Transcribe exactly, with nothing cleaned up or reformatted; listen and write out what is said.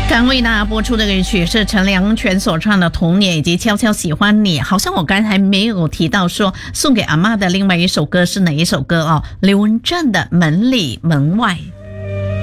刚为大家播出的歌曲是陈良全所唱的《童年》以及《悄悄喜欢你》。好像我刚才没有提到说送给阿嬷的另外一首歌是哪一首歌哦？刘文正的《门里门外》。